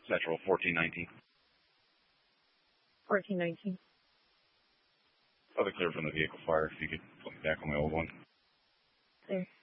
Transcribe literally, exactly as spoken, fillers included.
Central fourteen nineteen. fourteen nineteen. Other clear from the vehicle fire. If you could put me back on my old one. There.